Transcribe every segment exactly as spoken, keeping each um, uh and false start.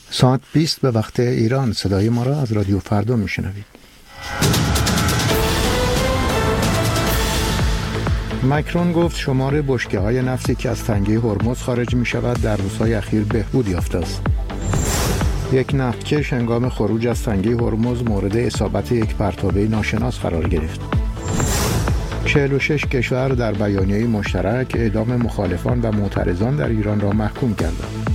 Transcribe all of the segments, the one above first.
ساعت بیست به وقت ایران. صدای ما را از رادیو فردا میشنوید. مکرون گفت شمار بشکه‌های نفتی که از تنگه هرمز خارج می شود در روزهای اخیر بهبود یافته است. یک نفتکش هنگام خروج از تنگه هرمز مورد اصابت یک پرتابه ناشناس قرار گرفت. چهل و شش کشور در بیانیه مشترک اعدام مخالفان و معترضان در ایران را محکوم کردند.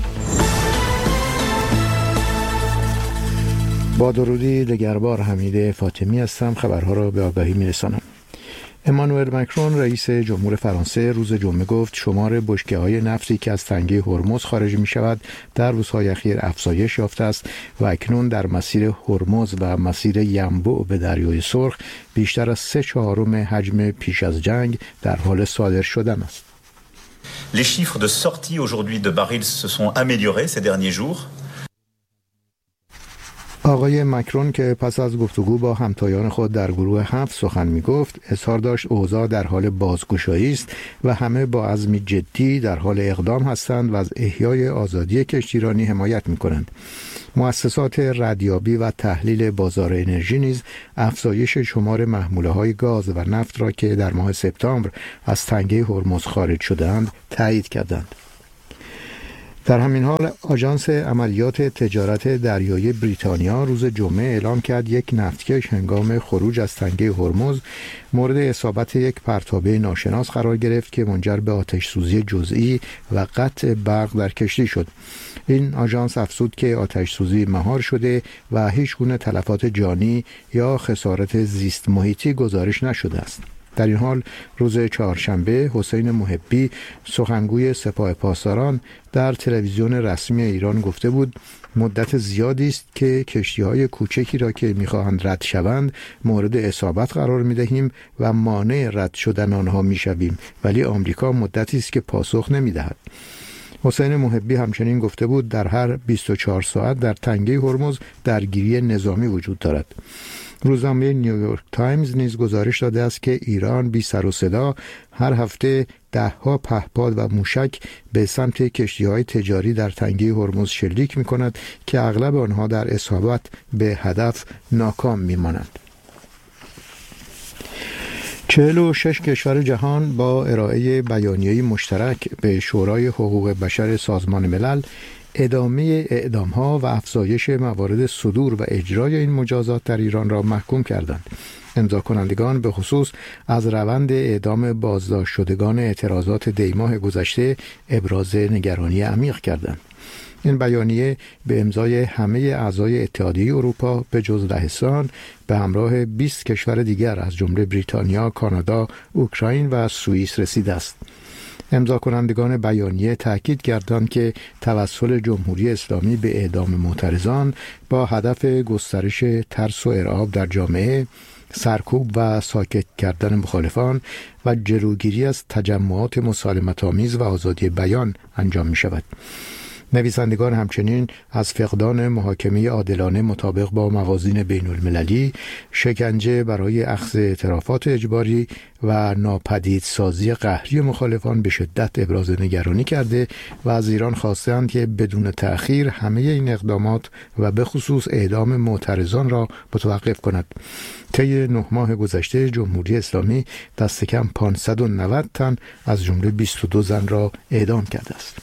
با درودی دگربار حمید فاطمی هستم. خبرها را به آگاهی می‌رسانم. امانوئل مکرون رئیس جمهور فرانسه روز جمعه گفت شمار بشکه‌های نفتی که از تنگه هرمز خارج می‌شود در روزهای اخیر افزایش یافته است و اکنون در مسیر هرمز و مسیر ینبوع به دریای سرخ بیشتر از سه چهارم حجم پیش از جنگ در حال صادر شدن است. Les chiffres de sortie aujourd'hui de barils se sont améliorés ces derniers jours. آقای مکرون که پس از گفتگو با همتایان خود در گروه هفت سخن می گفت اظهار داشت اوضاع در حال بازگشایی است و همه با عزمی جدی در حال اقدام هستند و از احیای آزادی کشتیرانی حمایت می کنند. مؤسسات ردیابی و تحلیل بازار انرژی نیز افزایش شمار محموله های گاز و نفت را که در ماه سپتامبر از تنگه هرمز خارج شدند تایید کردند. در همین حال آژانس عملیات تجارت دریایی بریتانیا روز جمعه اعلام کرد یک نفتکش هنگام خروج از تنگه هرمز مورد اصابت یک پرتابه ناشناس قرار گرفت که منجر به آتش سوزی جزئی و قطع برق در کشتی شد. این آژانس افزود که آتش سوزی مهار شده و هیچ گونه تلفات جانی یا خسارت زیست محیطی گزارش نشده است. در این حال روز چهارشنبه حسین محبی سخنگوی سپاه پاسداران در تلویزیون رسمی ایران گفته بود مدت زیادی است که کشتی‌های کوچکی را که می‌خواهند رد شوند مورد اصابت قرار می‌دهیم و مانع رد شدن آنها می‌شویم، ولی آمریکا مدتی است که پاسخ نمی‌دهد. حسین محبی همچنین گفته بود در هر بیست و چهار ساعت در تنگه هرمز درگیری نظامی وجود دارد. روزنامه نیویورک تایمز نیز گزارش داده است که ایران بی سر و صدا هر هفته دهها پهپاد و موشک به سمت کشتی‌های تجاری در تنگه هرمز شلیک می‌کند که اغلب آنها در اصابت به هدف ناکام می‌مانند. چهل و شش کشور جهان با ارائه بیانیه‌ای مشترک به شورای حقوق بشر سازمان ملل ادامه اعدام‌ها و افزایش موارد صدور و اجرای این مجازات در ایران را محکوم کردند. امضا کنندگان به خصوص از روند اعدام بازداشت شدگان اعتراضات دیماه گذشته ابراز نگرانی عمیق کردند. این بیانیه به امضای همه اعضای اتحادیه اروپا به جز لهستان به همراه بیست کشور دیگر از جمله بریتانیا، کانادا، اوکراین و سوئیس رسیده است. امضا کنندگان بیانیه تاکید کردند که توسل جمهوری اسلامی به اعدام معترضان با هدف گسترش ترس و ارعاب در جامعه، سرکوب و ساکت کردن مخالفان و جلوگیری از تجمعات مسالمت‌آمیز و آزادی بیان انجام می شود. نویسندگان همچنین از فقدان محاکمه عادلانه مطابق با موازین بین المللی، شکنجه برای اخذ اعترافات اجباری و ناپدیدسازی قهری مخالفان به شدت ابراز نگرانی کرده و از ایران خواستند که بدون تأخیر همه این اقدامات و به خصوص اعدام معترضان را متوقف کند. طی نه ماه گذشته جمهوری اسلامی دست کم پانصد و نود تن از جمله بیست و دو زن را اعدام کرده است.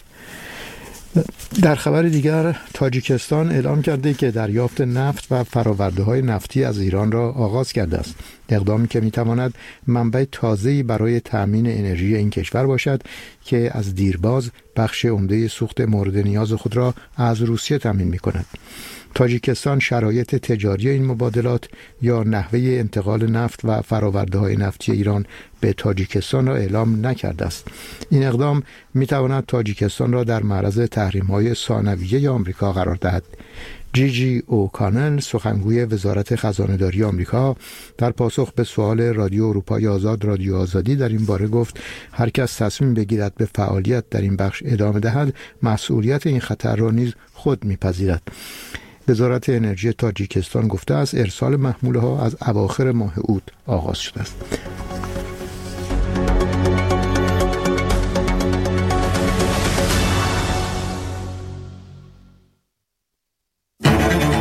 در خبر دیگر تاجیکستان اعلام کرده که دریافت نفت و فرآورده‌های نفتی از ایران را آغاز کرده است. اقدامی که می‌تواند منبع تازه‌ای برای تأمین انرژی این کشور باشد که از دیرباز بخش عمده سوخت مورد نیاز خود را از روسیه تامین می‌کند. تاجیکستان شرایط تجاری این مبادلات یا نحوه انتقال نفت و فرآورده‌های نفتی ایران به تاجیکستان را اعلام نکرده است. این اقدام می‌تواند تاجیکستان را در معرض تحریم‌های ثانویه آمریکا قرار دهد. جی جی اوکانن سخنگوی وزارت خزانه‌داری آمریکا در پاسخ به سوال رادیو اروپای آزاد رادیو آزادی در این باره گفت هر کس تصمیم بگیرد به فعالیت در این بخش ادامه دهد مسئولیت این خطر را نیز خود می‌پذیرد. وزارت انرژی تاجیکستان گفته است ارسال محموله ها از اواخر ماه اوت آغاز شده است.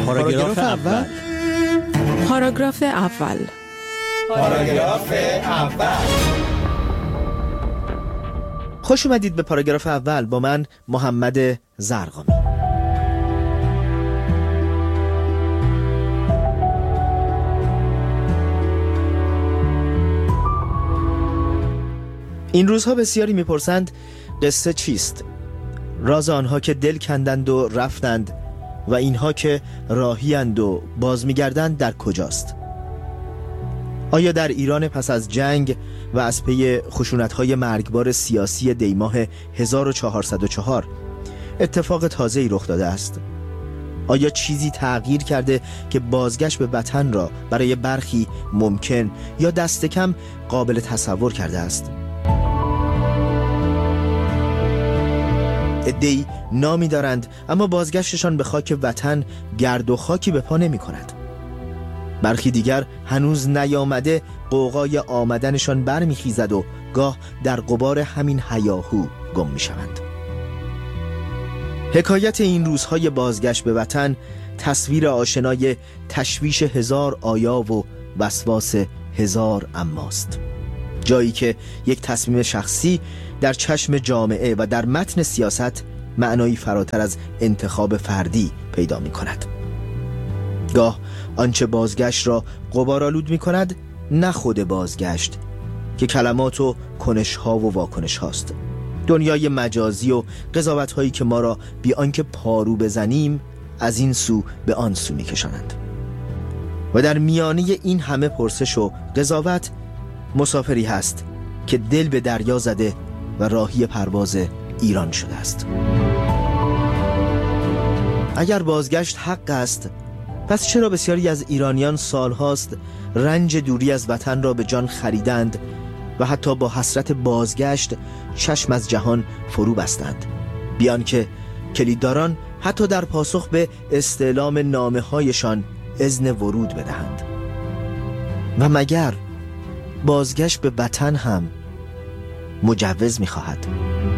پاراگراف اول. پاراگراف اول. پاراگراف اول. خوش اومدید به پاراگراف اول با من محمد زرقامی. این روزها بسیاری میپرسند قصه چیست؟ راز آنها که دل کندند و رفتند و اینها که راهیند و باز میگردند در کجاست؟ آیا در ایران پس از جنگ و از پی خشونت‌های مرگبار سیاسی دیماه هزار و چهارصد و چهار اتفاق تازه‌ای رخ داده است؟ آیا چیزی تغییر کرده که بازگشت به وطن را برای برخی ممکن یا دست کم قابل تصور کرده است؟ عده‌ای نامی دارند اما بازگشتشان به خاک وطن گرد و خاکی به پا نمی کند. برخی دیگر هنوز نیامده قوقای آمدنشان برمی خیزد و گاه در غبار همین هیاهو گم می شوند. حکایت این روزهای بازگشت به وطن تصویر آشنای تشویش هزار آیا و وسواس هزار اماست. جایی که یک تصمیم شخصی در چشم جامعه و در متن سیاست معنایی فراتر از انتخاب فردی پیدا می کند. گاه آنچه بازگشت را غبارآلود می کند نه خود بازگشت که کلمات و کنش ها و واکنش هاست. دنیای مجازی و قضاوت هایی که ما را بی آنکه پارو بزنیم از این سو به آن سو می کشانند. و در میانه این همه پرسش و قضاوت مسافری هست که دل به دریا زده و راهی پرواز ایران شده است. اگر بازگشت حق است، پس چرا بسیاری از ایرانیان سالهاست رنج دوری از وطن را به جان خریدند و حتی با حسرت بازگشت چشم از جهان فرو بستند، بیان که کلیدداران حتی در پاسخ به استعلام نامه هایشان اذن ورود بدهند؟ و مگر بازگشت به وطن هم مجوز می‌خواهد؟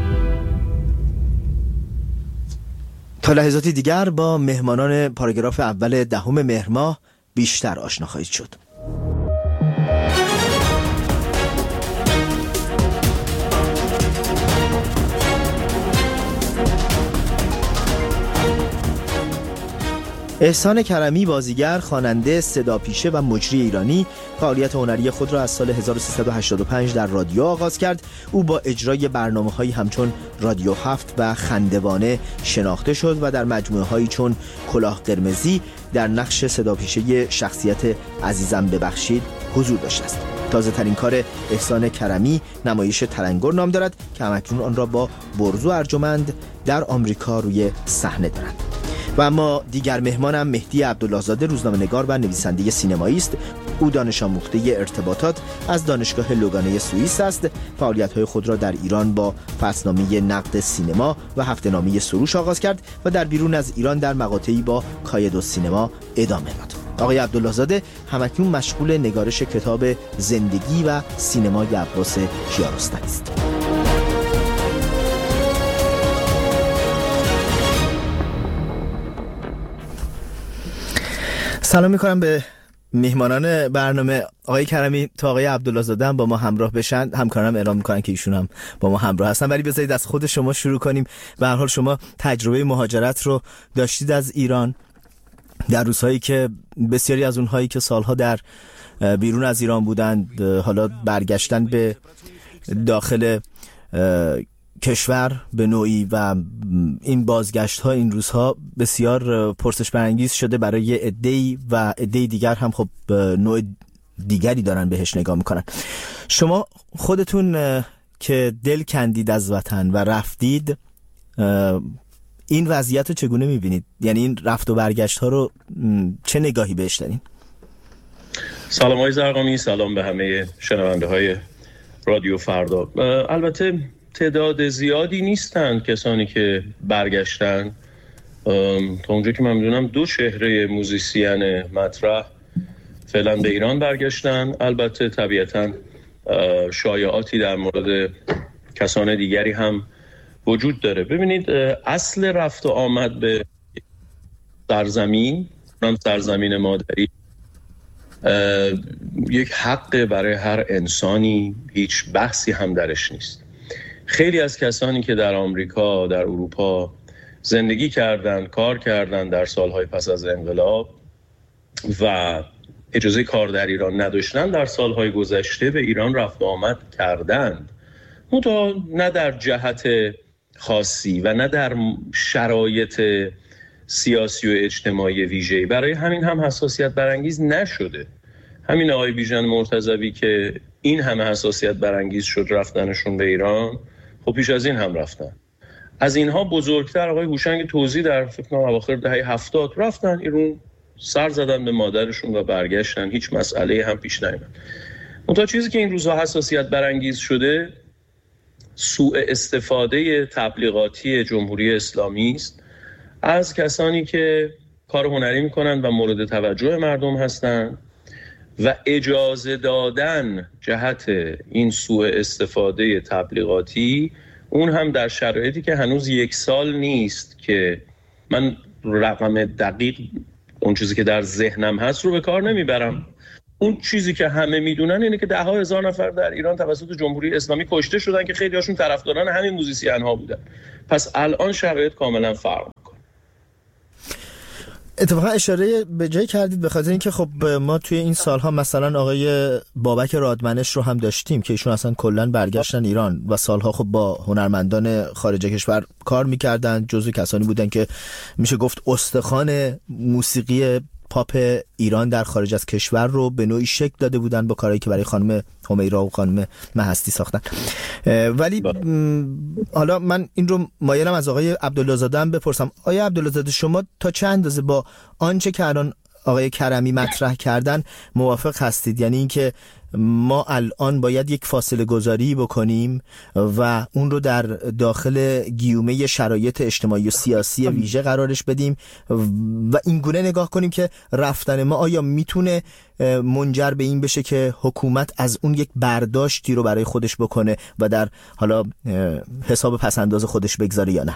تا لحظاتی دیگر با مهمانان پاراگراف اول دهم مهر ماه بیشتر آشنا خواهید شد. احسان کرمی بازیگر، خواننده، صداپیشه و مجری ایرانی فعالیت هنری خود را از سال هزار و سیصد و هشتاد و پنج در رادیو آغاز کرد. او با اجرای برنامه‌هایی همچون رادیو هفت و خندوانه شناخته شد و در مجموعه‌هایی چون کلاه قرمزی در نقش صداپیشه شخصیت عزیزم ببخشید حضور داشته است. تازه ترین کار احسان کرمی نمایش تلنگر نام دارد که همکنون آن را با برزو ارجمند در آمریکا روی صحنه دارند. و اما دیگر مهمانم مهدی عبدالله‌زاده، روزنامه‌نگار و نویسنده سینمایی است. او دانش آموخته ارتباطات از دانشگاه لوگانه سوئیس است. فعالیت‌های خود را در ایران با فصلنامه نقد سینما و هفته‌نامه سروش آغاز کرد و در بیرون از ایران در مقاطعی با کاید سینما ادامه داد. آقای عبدالله‌زاده همکنون مشغول نگارش کتاب زندگی و سینمای عباس کیارستمی است. سلام میکنم به مهمانان برنامه. آقای کرمی تا آقای عبدالله‌زاده هم با ما همراه بشن، همکارانم اعلام میکنن که ایشون هم با ما همراه هستن، ولی بذارید از خود شما شروع کنیم. به هر حال شما تجربه مهاجرت رو داشتید از ایران در روزهایی که بسیاری از اونهایی که سالها در بیرون از ایران بودند حالا برگشتن به داخل کشور به نوعی و این بازگشت ها این روزها بسیار پرسش برانگیز شده برای عده‌ای و عده دیگر هم خب نوع دیگری دارن بهش نگاه میکنن. شما خودتون که دل کندید از وطن و رفتید این وضعیت رو چگونه میبینید؟ یعنی این رفت و برگشت ها رو چه نگاهی بهش دارین؟ سلام آقای زرقامی، سلام به همه شنونده های رادیو فردا. البته تعداد زیادی نیستند کسانی که برگشتن. تا اونجا که من میدونم دو چهره موزیسین مطرح فعلا به ایران برگشتن. البته طبیعتا شایعاتی در مورد کسان دیگری هم وجود داره. ببینید، اصل رفت و آمد به سرزمین سرزمین مادری یک حق برای هر انسانی، هیچ بحثی هم درش نیست. خیلی از کسانی که در آمریکا، در اروپا زندگی کردند، کار کردند در سالهای پس از انقلاب و اجازه کار در ایران نداشتن، در سالهای گذشته به ایران رفت و آمد کردند، منتها نه در جهت خاصی و نه در شرایط سیاسی و اجتماعی ویژه‌ای. برای همین هم حساسیت برانگیز نشده. همین آقای بیژن مرتضوی که این همه حساسیت برانگیز شد رفتنشون به ایران، خب پیش از این هم رفتن. از اینها بزرگتر آقای هوشنگ توزی در فکر کنم اواخر دهه هفتاد رفتن ایران، سر زدن به مادرشون و برگشتن، هیچ مسئله هم پیش نیامد. اون تا چیزی که این روزها حساسیت برانگیز شده سوء استفاده تبلیغاتی جمهوری اسلامی است از کسانی که کار هنری میکنن و مورد توجه مردم هستند و اجازه دادن جهت این سوء استفاده تبلیغاتی، اون هم در شرایطی که هنوز یک سال نیست که من رقم دقیق اون چیزی که در ذهنم هست رو به کار نمیبرم. اون چیزی که همه میدونن اینه که ده ها هزار نفر در ایران توسط جمهوری اسلامی کشته شدن که خیلی هاشون طرفداران همین موزیسین ها بودن. پس الان شرایط کاملا فرق میکنه. اتفاقا اشاره به جای کردید به خاطر اینکه خب ما توی این سالها مثلا آقای بابک رادمنش رو هم داشتیم که ایشون اصلا کلا برگشتن ایران و سالها خب با هنرمندان خارج کشور کار میکردن، جزو کسانی بودن که میشه گفت استخوان موسیقی پاپ ایران در خارج از کشور رو به نوعی شکل داده بودن با کارهایی که برای خانم همیرا و خانم مهستی ساختن. ولی حالا من این رو مایلم از آقای عبدالله زاده هم بپرسم. آقای عبدالله زاده، شما تا چه اندازه با آنچه که الان آقای کرمی مطرح کردن موافق هستید؟ یعنی اینکه ما الان باید یک فاصله گذاری بکنیم و اون رو در داخل گیومه شرایط اجتماعی و سیاسی ویژه قرارش بدیم و این گونه نگاه کنیم که رفتن ما آیا میتونه منجر به این بشه که حکومت از اون یک برداشتی رو برای خودش بکنه و در حالا حساب پسنداز خودش بگذاره یا نه؟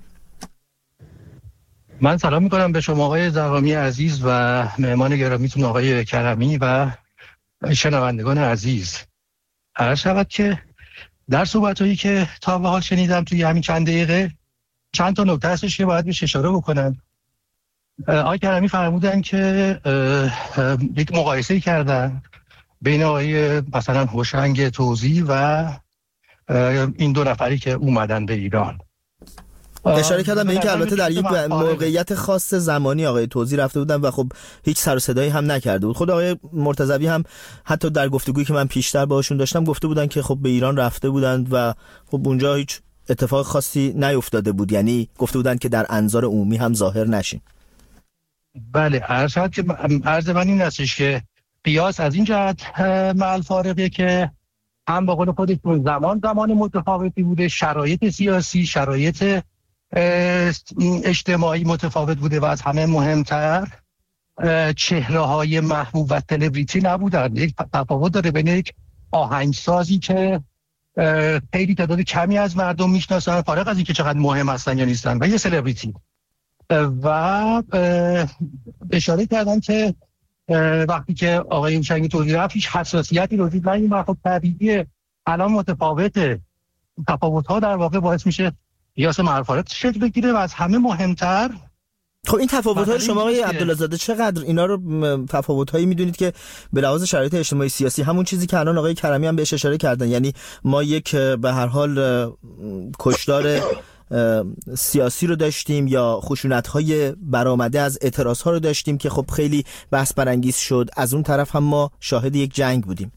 من سلام میکنم به شما آقای زغامی عزیز و مهمان گرامیتون آقای کرمی و شنوندگان عزیز. عرض شود که در صحبتایی که تا به حال شنیدم توی همین چند دقیقه چند تا نکته هستش که باید بهش اشاره بکنم. آقای کرمی فرمودن که یک مقایسه کردن بین آقای مثلا هوشنگ توزی و این دو نفری که اومدن به ایران. اشاره کردم به این که البته در یک موقعیت خاص زمانی آقای توزی رفته بودن و خب هیچ سر و صدایی هم نکرده بود. خود آقای مرتضوی هم حتی در گفتگویی که من پیشتر باهاشون داشتم گفته بودن که خب به ایران رفته بودند و خب اونجا هیچ اتفاق خاصی نیفتاده بود، یعنی گفته بودن که در انظار عمومی هم ظاهر نشین. بله، عرض شد که عرض من این هستش که قیاس از این جهت مع الفارقه که هم با قول خودتون زمان زمان متفاوتی بوده، شرایط سیاسی، شرایط اجتماعی متفاوت بوده و از همه مهمتر چهره های محبوب و سلبریتی نبودن. یک تفاوت داره بین یک آهنگسازی که خیلی تعداد کمی از مردم میشناسن فارغ از اینکه چقدر مهم هستن یا نیستن و یه سلبریتی، و اشاره کردن که وقتی که آقای هوشنگ توزی رفت هیچ حساسیتی وجود نداشت. خب طبیعیه الان متفاوته، تفاوت ها در واقع باعث میشه قیاس مع الفارق شکل بگیره و از همه مهمتر خب این تفاوت‌ها شما آقای عبدالله زاده چقدر اینا رو تفاوت‌هایی می‌دونید که به لحاظ شرایط اجتماعی سیاسی همون چیزی که الان آقای کرمی هم بهش اشاره کردن، یعنی ما یک به هر حال کشتار سیاسی رو داشتیم یا خشونت‌های برآمده از اعتراض‌ها رو داشتیم که خب خیلی بحث برانگیز شد، از اون طرف هم ما شاهد یک جنگ بودیم.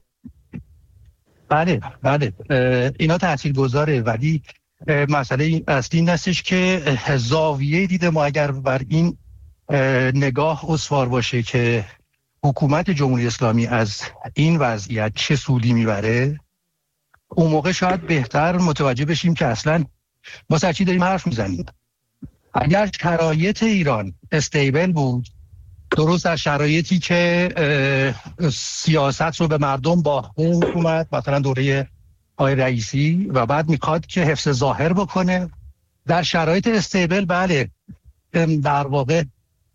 بله بله اینا تاثیرگذاره، ولی مسئله اصلی این هستش که زاویه دید ما اگر بر این نگاه استوار باشه که حکومت جمهوری اسلامی از این وضعیت چه سودی میبره، اون موقع شاید بهتر متوجه بشیم که اصلا ما سر چی داریم حرف میزنیم. اگر شرایط ایران استیبل بود، درست در شرایطی که سیاست رو به مردم باخته حکومت مثلا دوره آقای رئیسی و بعد میخواد که حفظ ظاهر بکنه در شرایط استیبل، بله در واقع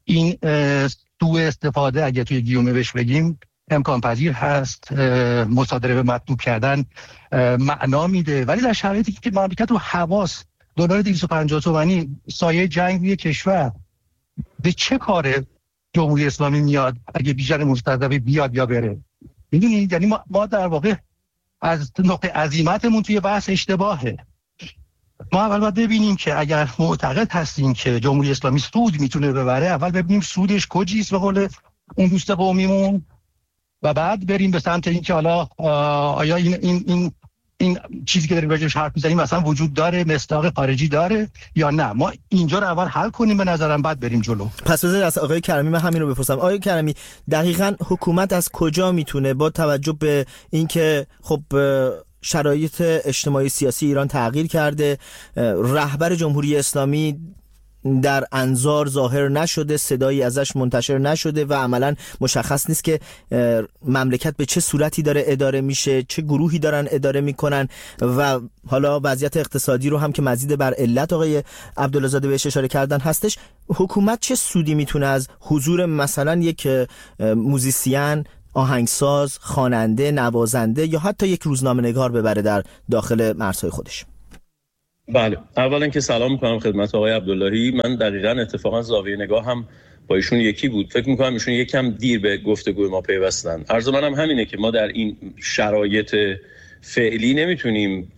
این سوء استفاده اگه توی گیومه بهش بگیم امکان پذیر هست، مصادره به مطلوب کردن معنا میده، ولی در شرایطی که مملکت رو حواس دلار دویست و پنجاه تومانی سایه جنگ روی کشور، به چه کاره جمهوری اسلامی میاد اگه بیژن مرتضوی بیاد یا بره؟ میدونید یعنی ما, ما در واقع از نقطه عزیمتمون توی بحث اشتباهه. ما اول باید ببینیم که اگر معتقد هستیم که جمهوری اسلامی سود میتونه ببره، اول ببینیم سودش کجیست به قول اون دوست قومیمون، و بعد بریم به سمت این که حالا آیا این این این این چیزی که داریم راجعش حرف میزنیم مثلا وجود داره، مصداق خارجی داره یا نه. ما اینجا رو اول حل کنیم به نظرم، بعد بریم جلو. پس بذارید از آقای کرمی من همین رو بپرسم. آقای کرمی، دقیقاً حکومت از کجا میتونه با توجه به اینکه خب شرایط اجتماعی سیاسی ایران تغییر کرده، رهبر جمهوری اسلامی در انظار ظاهر نشده، صدایی ازش منتشر نشده و عملاً مشخص نیست که مملکت به چه صورتی داره اداره میشه، چه گروهی دارن اداره میکنن، و حالا وضعیت اقتصادی رو هم که مزید بر علت آقای عبدالله‌زاده بهش اشاره کردن هستش. حکومت چه سودی میتونه از حضور مثلا یک موزیسین، آهنگساز، خواننده، نوازنده یا حتی یک روزنامه‌نگار ببره در داخل مرزهای خودش؟ بله، اولا که سلام میکنم خدمت آقای عبداللهی. من دقیقاً اتفاقا زاویه نگاه هم با ایشون یکی بود. فکر میکنم ایشون یکم دیر به گفتگوی ما پیوستن. عرض منم همینه که ما در این شرایط فعلی نمیتونیم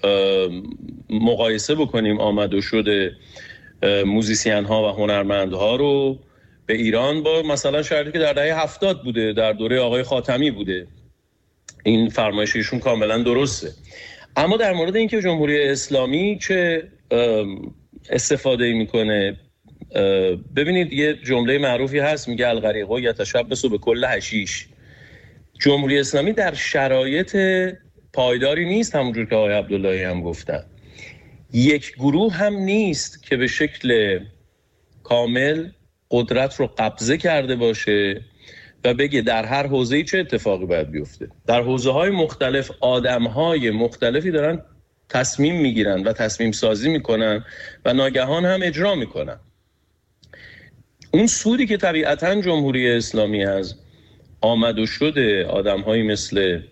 مقایسه بکنیم آمد و شد موزیسین ها و هنرمندها رو به ایران با مثلا شرایطی که در دهه هفتاد بوده، در دوره آقای خاتمی بوده. این فرمایش ایشون کاملا درسته. اما در مورد اینکه جمهوری اسلامی چه استفاده میکنه، ببینید یه جمله معروفی هست میگه الغریقو یتشبث به کل حشیش. جمهوری اسلامی در شرایط پایداری نیست، همونجور که آقای عبداللهی هم گفتن. یک گروه هم نیست که به شکل کامل قدرت رو قبضه کرده باشه و بگه در هر حوزه‌ای چه اتفاقی باید بیفته. در حوزه‌های مختلف آدم‌های مختلفی دارن تصمیم میگیرن و تصمیم سازی میکنن و ناگهان هم اجرا میکنن. اون سودی که طبیعتاً جمهوری اسلامی از آمد و شد آدم‌هایی مثل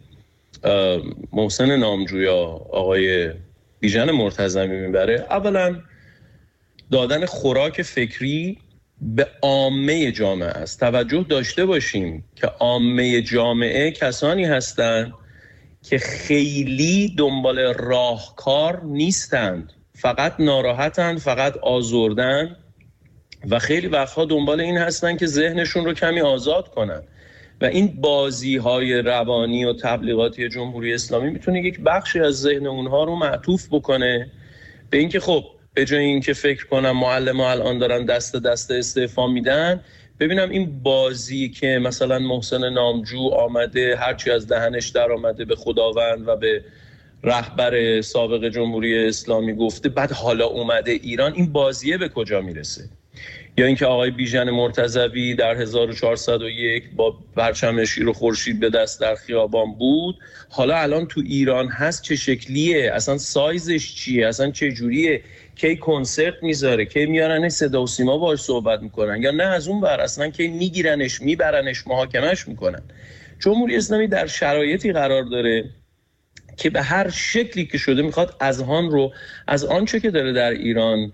محسن نامجویا، آقای بیژن مرتضوی میبره، اولا دادن خوراک فکری به عامه جامعه است. توجه داشته باشیم که عامه جامعه کسانی هستند که خیلی دنبال راهکار نیستند، فقط ناراحتند، فقط آزردند و خیلی وقتها دنبال این هستند که ذهنشون رو کمی آزاد کنن. و این بازی‌های روانی و تبلیغاتی جمهوری اسلامی میتونه یک بخشی از ذهن اونها رو معطوف بکنه به اینکه خب به جای اینکه فکر کنم معلم‌ها الان دارن دست دست استعفا میدن، ببینم این بازی که مثلا محسن نامجو آمده هرچی از دهنش در آمده به خداوند و به رهبر سابق جمهوری اسلامی گفته، بعد حالا اومده ایران، این بازیه به کجا میرسه؟ یا اینکه آقای بیژن مرتضوی در هزار و چهارصد و یک با پرچم شیر و خورشید به دست در خیابان بود، حالا الان تو ایران هست، چه شکلیه، اصلا سایزش چیه، اصلا چه جوریه، کی کنسرت میذاره، کی میارنش صدا و سیما باهاش صحبت میکنن، یا نه از اون ور اصلا کی میگیرنش میبرنش محاکمش میکنن. جمهوری اسلامی در شرایطی قرار داره که به هر شکلی که شده میخواد اذهان رو از آنچه که داره در ایران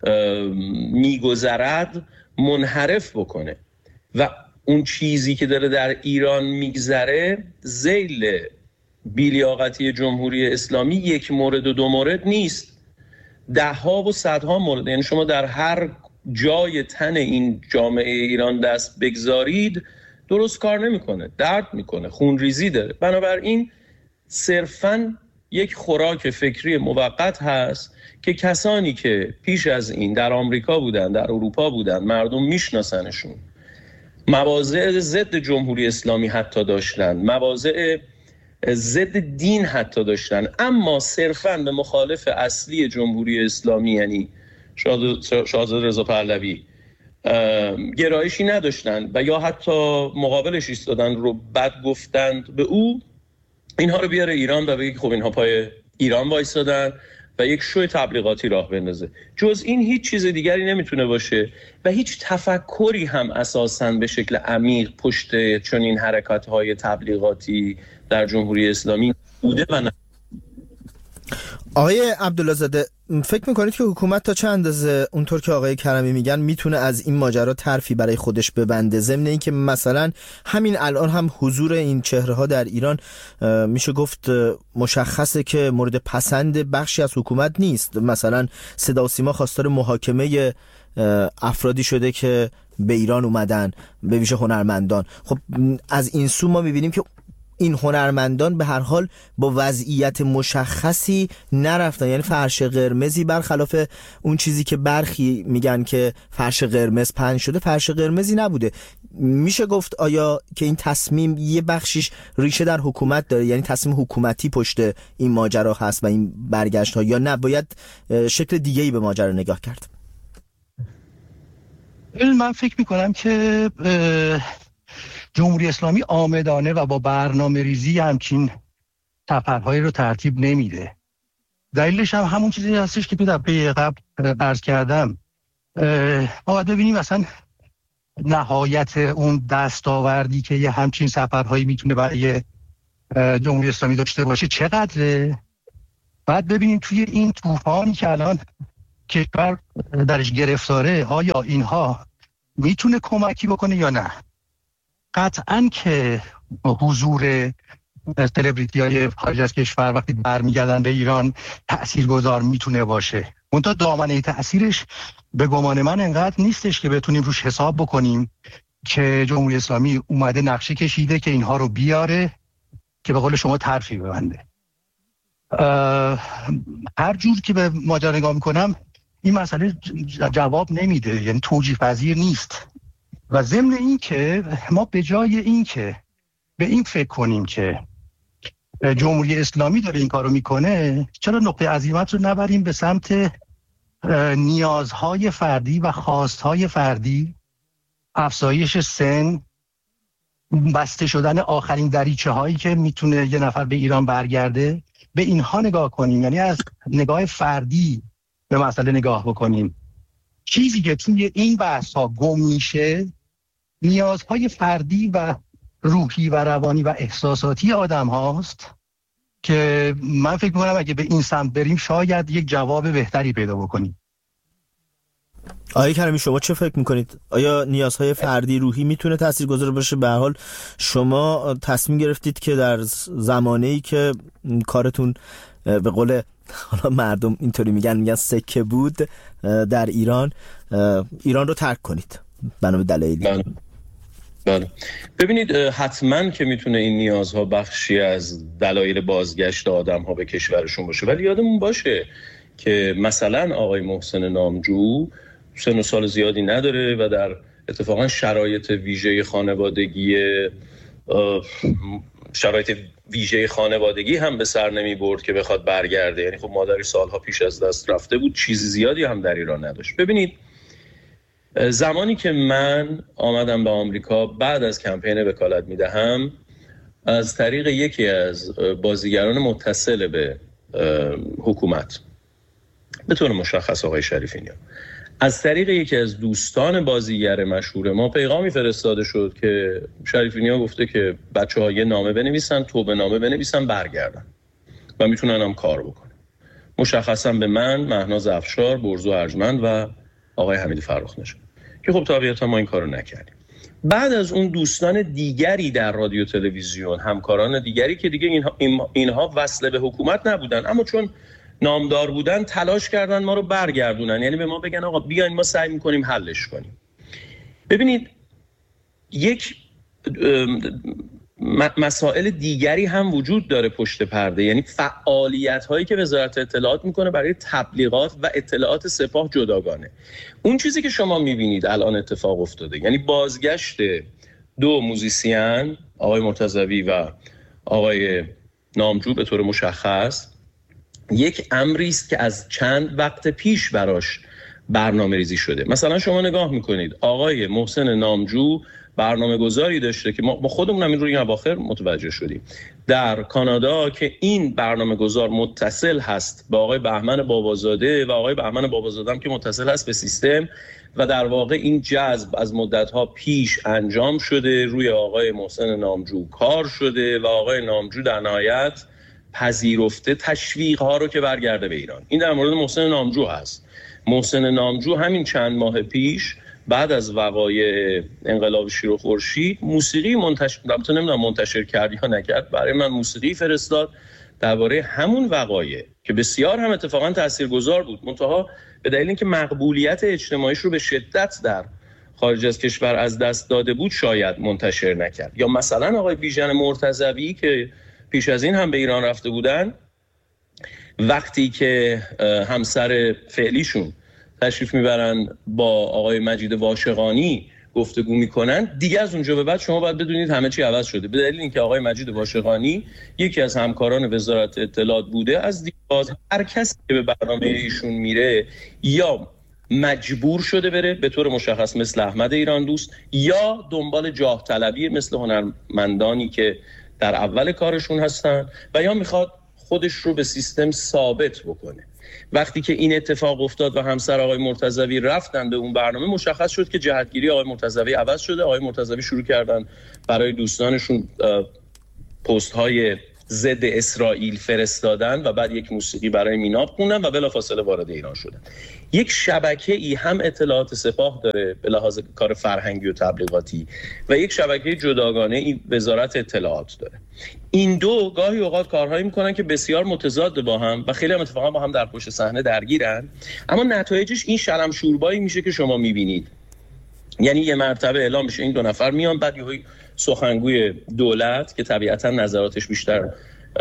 میگذرد منحرف بکنه و اون چیزی که داره در ایران میگذره ذیل بی‌لیاقتی جمهوری اسلامی یک مورد و دو مورد نیست، ده ها و صدها مورد. یعنی شما در هر جای تن این جامعه ایران دست بگذارید درست کار نمیکنه، درد میکنه، خونریزی داره. بنابراین صرفاً یک خوراک فکری موقت هست که کسانی که پیش از این در آمریکا بودن، در اروپا بودن، مردم میشناسنشون، مواضع ضد جمهوری اسلامی حتی داشتن، مواضع ضد دین حتی داشتن، اما صرفاً به مخالف اصلی جمهوری اسلامی یعنی شاهزاده رضا پهلوی گرایشی نداشتن و یا حتی مقابلش ایستادن رو بد گفتند به او، اینها رو بیاره ایران و بگه خب اینها پای ایران وایسادن و یک شو تبلیغاتی راه بندازه. جز این هیچ چیز دیگری نمیتونه باشه و هیچ تفکری هم اساساً به شکل عمیق پشت چنین حرکات‌های تبلیغاتی در جمهوری اسلامی بوده و نه. آقای عبدالله زاده، فکر میکنید که حکومت تا چه اندازه اونطور که آقای کرمی میگن میتونه از این ماجرا طرفی برای خودش ببنده، ضمن این که مثلا همین الان هم حضور این چهره ها در ایران میشه گفت مشخصه که مورد پسند بخشی از حکومت نیست؟ مثلا صدا و سیما خواستار محاکمه افرادی شده که به ایران اومدن، به ویژه هنرمندان. خب از این سو ما میبینیم که این هنرمندان به هر حال با وضعیت مشخصی نرفتن، یعنی فرش قرمزی برخلاف اون چیزی که برخی میگن که فرش قرمز پهن شده، فرش قرمزی نبوده. میشه گفت آیا که این تصمیم یه بخشیش ریشه در حکومت داره، یعنی تصمیم حکومتی پشت این ماجرا هست و این برگشت ها، یا نه باید شکل دیگه‌ای به ماجرا نگاه کرد؟ من فکر میکنم که جمهوری اسلامی آمدانه و با برنامه ریزی همچین سفرهایی رو ترتیب نمیده. دلیلش هم همون چیزی هستش که تو دفعه قبل عرض کردم. ما باید ببینیم اصلا نهایت اون دستاوردی که یه همچین سفرهایی میتونه برای جمهوری اسلامی داشته باشه چقدره. بعد ببینیم توی این طوفانی که الان کشور درش گرفتاره آیا اینها میتونه کمکی بکنه یا نه. قطعاً که حضور سلبریتی های خارج از کشور وقتی برمیگردن به ایران تأثیرگذار میتونه باشه، منتها دامنه تأثیرش به گمان من انقدر نیستش که بتونیم روش حساب بکنیم که جمهوری اسلامی اومده نقشه کشیده که اینها رو بیاره که به قول شما طرفی ببنده. هر جور که به ماجرا نگاه میکنم این مسئله جواب نمیده، یعنی توجیه پذیر نیست. و ضمن این که ما به جای این که به این فکر کنیم که جمهوری اسلامی داره این کارو میکنه، چرا نقطه عزیمت رو نبریم به سمت نیازهای فردی و خواستهای فردی، افزایش سن، بسته شدن آخرین دریچه هایی که میتونه یه نفر به ایران برگرده، به اینها نگاه کنیم، یعنی از نگاه فردی به مسئله نگاه بکنیم. چیزی که توی این بحث ها گم میشه نیازهای فردی و روحی و روانی و احساساتی آدم هاست که من فکر میکنم اگه به این سمت بریم شاید یک جواب بهتری پیدا بکنیم. آقای کریمی شما چه فکر میکنید؟ آیا نیازهای فردی روحی میتونه تاثیرگذار باشه؟ به هر حال شما تصمیم گرفتید که در زمانه‌ای که کارتون به قول حالا مردم اینطوری میگن میگن سکه بود در ایران، ایران رو ترک کنید بنا به دلایلی. بله. بله. ببینید حتما که میتونه این نیازها بخشی از دلایل بازگشت آدم‌ها به کشورشون باشه، ولی یادمون باشه که مثلا آقای محسن نامجو سن و سال زیادی نداره و در اتفاقا شرایط ویژه خانوادگی شرایط ویژه خانوادگی هم به سر نمی برد که بخواد برگرده. یعنی خب مادری سالها پیش از دست رفته بود، چیزی زیادی هم در ایران نداشت. ببینید زمانی که من آمدم به آمریکا بعد از کمپین وکالت میدهم، از طریق یکی از بازیگران متصل به حکومت به طور مشخص آقای شریفی نیا، از طریق یکی از دوستان بازیگر مشهور ما پیغامی فرستاده شد که شریفی نیا گفته که بچه‌ها یه نامه بنویسن، توبه نامه بنویسن، برگردن و میتونن هم کار بکنن. مشخصا به من، مهناز افشار، برزو ارجمند و آقای حمید فرخ‌نژاد، که خب طبیعتا ما این کارو نکردیم. بعد از اون دوستان دیگری در رادیو تلویزیون، همکاران دیگری که دیگه اینها, اینها وصله به حکومت نبودن اما چون نامدار بودن تلاش کردن ما رو برگردونن، یعنی به ما بگن آقا بیاین ما سعی میکنیم حلش کنیم. ببینید یک مسائل دیگری هم وجود داره پشت پرده، یعنی فعالیت هایی که وزارت اطلاعات میکنه برای تبلیغات و اطلاعات سپاه جداگانه. اون چیزی که شما میبینید الان اتفاق افتاده، یعنی بازگشت دو موزیسین، آقای مرتضوی و آقای نامجو به طور مشخص، یک امری است که از چند وقت پیش براش برنامه ریزی شده. مثلا شما نگاه میکنید آقای محسن نامجو برنامه گذاری داشته که ما خودمون هم این روی اواخر متوجه شدیم در کانادا که این برنامه گذار متصل هست با آقای بهمن بابازاده و آقای بهمن بابازاده هم که متصل هست به سیستم و در واقع این جذب از مدت‌ها پیش انجام شده، روی آقای محسن نامجو کار شده و آقای نامجو در نهایت پذیرفته تشویق‌ها رو که برگرده به ایران. این در مورد محسن نامجو هست. محسن نامجو همین چند ماه پیش بعد از وقایع انقلاب شیر و خورشید موسیقی منتشر البته نمیدونم منتشر کرد یا نکرد، برای من موسیقی فرستاد درباره همون وقایع که بسیار هم اتفاقا تاثیرگذار بود، منتها به دلیل اینکه مقبولیت اجتماعیش رو به شدت در خارج از کشور از دست داده بود شاید منتشر نکرد. یا مثلا آقای بیژن مرتضوی که پیش از این هم به ایران رفته بودن، وقتی که همسر فعلیشون تشریف میبرن با آقای مجید واشقانی گفتگو میکنن، دیگه از اونجا به بعد شما باید بدونید همه چی عوض شده، به دلیل اینکه آقای مجید واشقانی یکی از همکاران وزارت اطلاعات بوده. از دیگه باز هر کسی که به برنامه ایشون میره یا مجبور شده بره به طور مشخص مثل احمد ایران دوست، یا دنبال جاه طلبی مثل هنرمندانی که در اول کارشون هستن و یا میخواد خودش رو به سیستم ثابت بکنه. وقتی که این اتفاق افتاد و همسر آقای مرتضوی رفتن به اون برنامه، مشخص شد که جهتگیری آقای مرتضوی عوض شده. آقای مرتضوی شروع کردن برای دوستانشون پست های ضد اسرائیل فرستادن و بعد یک موسیقی برای میناب خوندن و بلافاصله وارد ایران شدن. یک شبکه‌ای هم اطلاعات سپاه داره به لحاظ کار فرهنگی و تبلیغاتی و یک شبکه جداگانه این وزارت اطلاعات داره. این دو گاهی اوقات کارهایی میکنن که بسیار متضاد با هم و خیلی هم اتفاقا با هم در پشت صحنه درگیرن، اما نتایجش این شرم شوربایی میشه که شما میبینید. یعنی یه مرتبه اعلام میشه این دو نفر میان، بعد یه سخنگوی دولت که طبیعتا نظراتش بیشتر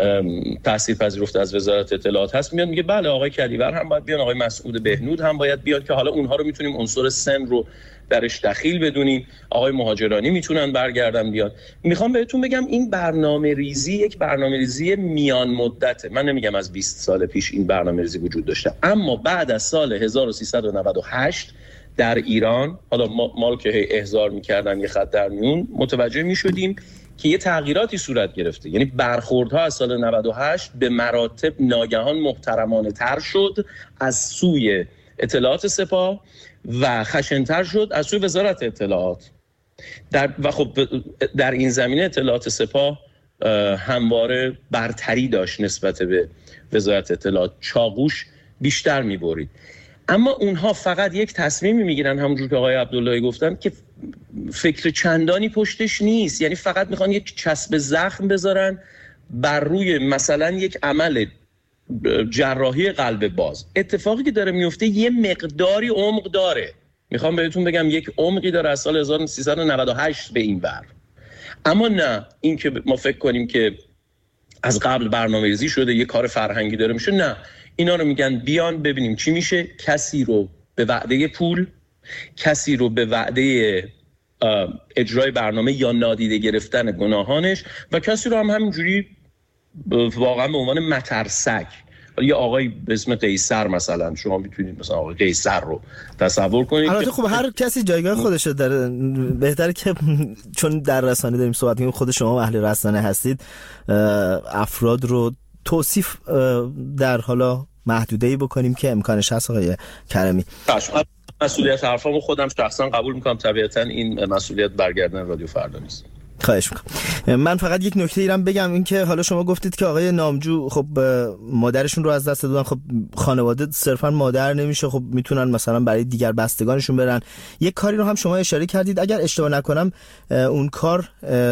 تأثیر پذیرفته از وزارت اطلاعات هست میاد میگه بله آقای کلیور هم باید بیان، آقای مسعود بهنود هم باید بیاد که حالا اونها رو میتونیم عنصر سن رو درش دخیل بدونیم، آقای مهاجرانی میتونن برگردن بیاد. میخوام بهتون بگم این برنامه ریزی یک برنامه ریزی میان مدته. من نمیگم از بیست سال پیش این برنامه ریزی وجود داشته، اما بعد از سال هزار و سیصد و نود و هشت در ایران، حالا ما, ما رو که احضار میکردن یه خط در میون، متوجه میشدیم که یه تغییراتی صورت گرفته. یعنی برخوردها از سال نود و هشت به مراتب ناگهان محترمانه تر شد از سوی اطلاعات سپاه و خشن‌تر شد از سوی وزارت اطلاعات. در و خب در این زمینه اطلاعات سپاه همواره برتری داشت نسبت به وزارت اطلاعات، چاقوش بیشتر می‌برید. اما اونها فقط یک تصمیمی میگیرن، همونجور که آقای عبداللهی گفتن، که فکر چندانی پشتش نیست. یعنی فقط میخوان یک چسب زخم بذارن بر روی مثلا یک عمل جراحی قلب باز. اتفاقی که داره میفته یه مقداری عمق داره، میخوام بهتون بگم یک عمقی داره از سال هزار و سیصد و نود و هشت به این ور. اما نه این که ما فکر کنیم که از قبل برنامه‌ریزی شده یه کار فرهنگی داره میشه، نه، اینا رو میگن بیان ببینیم چی میشه. کسی رو به وعده پول، کسی رو به وعده اجرای برنامه یا نادیده گرفتن گناهانش و کسی رو هم همینجوری واقعا به عنوان مترسک. یه آقای به اسم قیصر مثلا، شما میتونید مثلا آقای قیصر رو تصور کنید. البته خب هر کسی جایگاه خودشه داره، بهتره که چون در رسانه داریم صحبت می‌کنیم، خود شما اهل رسانه هستید، افراد رو توصیف در حالا محدوده‌ای بکنیم که امکانش هست. آقای کرمی، مسئولیت حرفامو خودم شخصا قبول میکنم، طبیعتا این مسئولیت برگردن رادیو فردا نیست. خواهش میکنم. من فقط یک نکته ایرم بگم، این که حالا شما گفتید که آقای نامجو خب مادرشون رو از دست دادن، خب خانواده صرفا مادر نمیشه، خب میتونن مثلا برای دیگر بستگانشون برن. یک کاری رو هم شما اشاره کردید، اگر اشتباه نکنم اون کار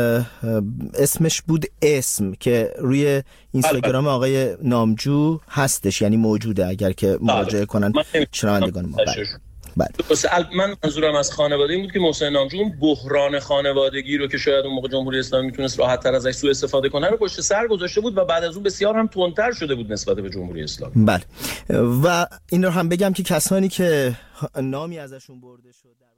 اسمش بود اسم، که روی اینستاگرام آقای نامجو هستش، یعنی موجوده، اگر که مراجعه کنن شنوندگان ما. بله. من منظورم از خانواده این بود که محسن نامجو اون بحران خانوادگی رو که شاید اون موقع جمهوری اسلامی میتونست راحت تر ازش سوء استفاده کنه رو پشت سر گذاشته بود و بعد از اون بسیار هم تندتر شده بود نسبت به جمهوری اسلامی. بله. و این رو هم بگم که کسانی که نامی ازشون برده شد